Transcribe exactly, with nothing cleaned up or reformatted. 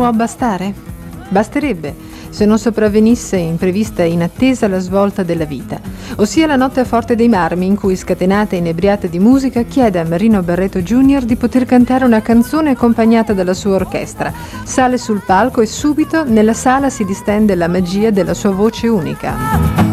può bastare? Basterebbe, se non sopravvenisse imprevista e inattesa la svolta della vita, ossia la notte a Forte dei Marmi in cui, scatenata e inebriata di musica, chiede a Marino Barreto junior di poter cantare una canzone accompagnata dalla sua orchestra. Sale sul palco e subito nella sala si distende la magia della sua voce unica.